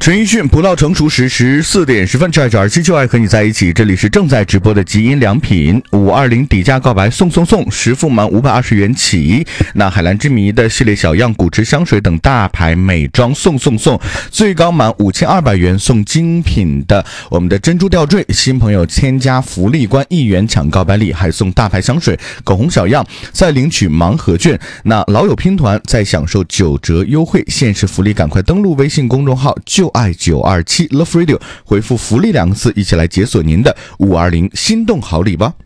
陈奕迅葡萄成熟时14点10分，92927就爱和你在一起。这里是正在直播的极音良品520底价告白送，实付满520元起。那海蓝之谜的系列小样、古驰香水等大牌美妆送，最高满5200元送精品的我们的珍珠吊坠。新朋友添加福利关1元抢告白礼，还送大牌香水、口红小样，再领取盲盒券。那老友拼团再享受9折优惠，限时福利，赶快登录微信公众号就爱927 Love Radio， 回复福利2个字，一起来解锁您的520心动好礼吧。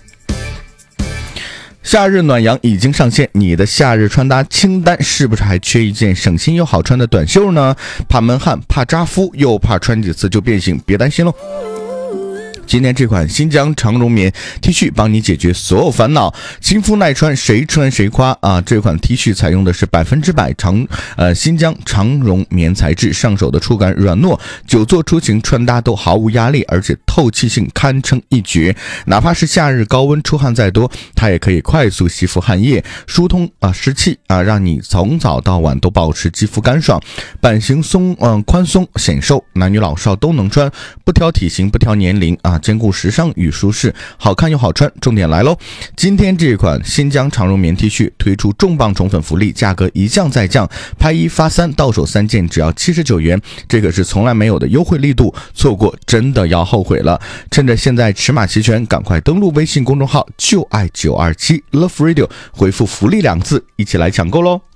夏日暖阳已经上线，你的夏日穿搭清单是不是还缺一件省心又好穿的短袖呢？怕闷汗，怕扎肤，又怕穿几次就变形，别担心喽。今天这款新疆长绒棉 T 恤帮你解决所有烦恼，亲肤耐穿，谁穿谁夸啊！这款 T 恤采用的是100%新疆长绒棉材质，上手的触感软糯，久坐出行穿搭都毫无压力，而且透气性堪称一绝。哪怕是夏日高温出汗再多，它也可以快速吸附汗液，疏通湿气让你从早到晚都保持肌肤干爽。版型宽松显瘦，男女老少都能穿，不挑体型，不挑年龄兼顾时尚与舒适，好看又好穿。重点来喽，今天这款新疆长绒棉 T 恤推出重磅宠粉福利，价格一降再降，拍1发3，到手3件只要79元，这个是从来没有的优惠力度，错过真的要后悔了。趁着现在尺码齐全，赶快登录微信公众号就爱927 Love Radio， 回复福利2个字，一起来抢购喽。